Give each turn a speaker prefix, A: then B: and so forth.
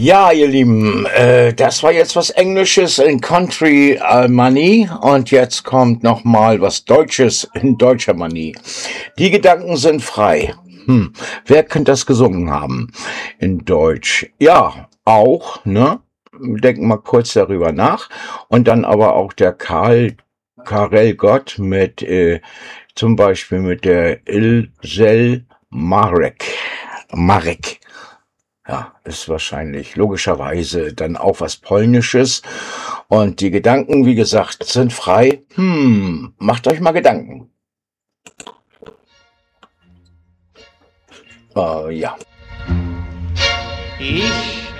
A: Ja, ihr Lieben, das war jetzt was Englisches in Country Money und jetzt kommt noch mal was Deutsches in deutscher Money. Die Gedanken sind frei. Wer könnte das gesungen haben in Deutsch? Ja, auch, ne? Wir denken mal kurz darüber nach. Und dann aber auch der Karel Gott mit, zum Beispiel mit der Ilsel Marek. Ja, ist wahrscheinlich logischerweise dann auch was Polnisches. Und die Gedanken, wie gesagt, sind frei. Macht euch mal Gedanken. Ja.
B: Ich